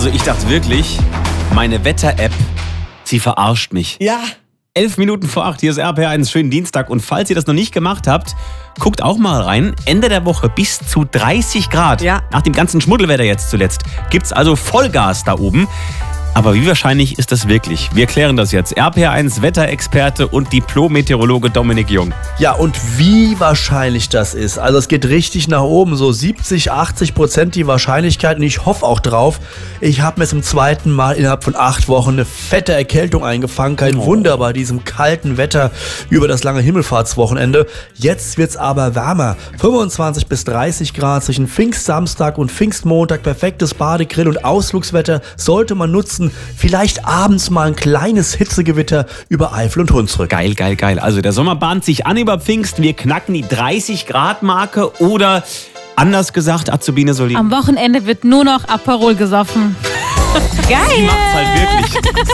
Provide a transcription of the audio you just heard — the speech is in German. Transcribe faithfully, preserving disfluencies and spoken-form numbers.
Also ich dachte wirklich, meine Wetter-App, sie verarscht mich. Ja. Elf Minuten vor acht, hier ist R P R eins, schönen Dienstag. Und falls ihr das noch nicht gemacht habt, guckt auch mal rein. Ende der Woche bis zu dreißig Grad. Ja. Nach dem ganzen Schmuddelwetter jetzt zuletzt gibt's also Vollgas da oben. Aber wie wahrscheinlich ist das wirklich? Wir klären das jetzt. R P R eins Wetterexperte und Diplom-Meteorologe Dominik Jung. Ja, und wie wahrscheinlich das ist. Also es geht richtig nach oben, so siebzig, achtzig Prozent die Wahrscheinlichkeit. Und ich hoffe auch drauf. Ich habe mir zum zweiten Mal innerhalb von acht Wochen eine fette Erkältung eingefangen. Kein Oh. Wunder bei diesem kalten Wetter über das lange Himmelfahrtswochenende. Jetzt wird's aber wärmer. fünfundzwanzig bis dreißig Grad zwischen Pfingstsamstag und Pfingstmontag. Perfektes Bade-, Grill- und Ausflugswetter sollte man nutzen. Vielleicht abends mal ein kleines Hitzegewitter über Eifel und Hunsrück. Geil, geil, geil. Also der Sommer bahnt sich an über Pfingsten. Wir knacken die dreißig Grad Marke oder anders gesagt, Azubine Solin. Am Wochenende wird nur noch Aperol gesoffen. Geil! Die macht's halt wirklich.